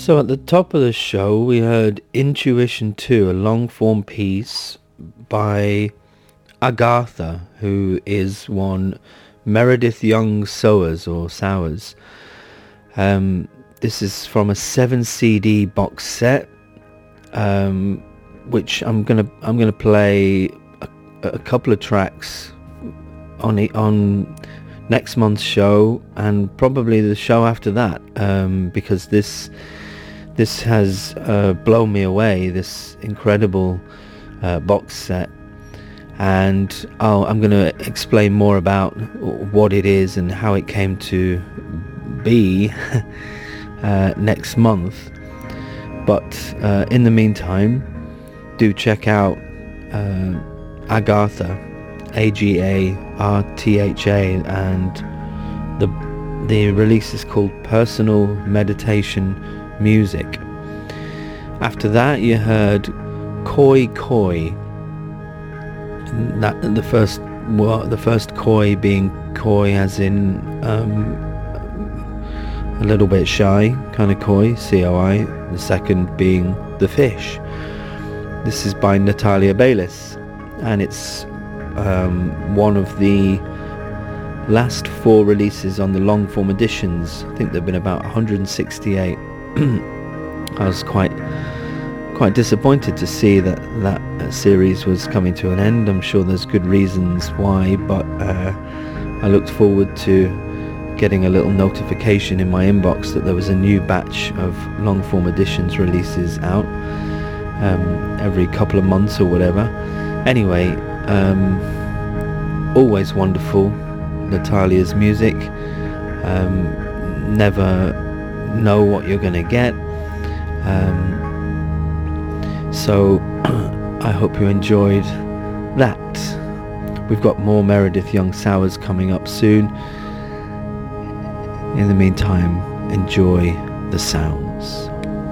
So at the top of the show, we heard Intuition 2, a long-form piece by Agartha, who is one Meredith Young Sowers or Sowers. This is from a 7 CD box set, which I'm gonna play a couple of tracks on next month's show and probably the show after that, because this has blown me away, this incredible box set, and I'm going to explain more about what it is and how it came to be next month. But in the meantime, do check out Agartha, Agartha, and the release is called Personal Meditation Music. After that, you heard Koi Koi. That the first koi being koi as in a little bit shy kind of koi, COI. The second being the fish. This is by Natalia Baylis, and it's one of the last 4 releases on the long form editions. I think there've been about 168. I was quite disappointed to see that series was coming to an end. I'm sure there's good reasons why, but I looked forward to getting a little notification in my inbox that there was a new batch of long form editions releases out every couple of months or whatever. Anyway, always wonderful, Natalia's music. Never know what you're gonna get, so I hope you enjoyed that. We've got more Meredith Young Sowers coming up soon. In the meantime, enjoy the sounds.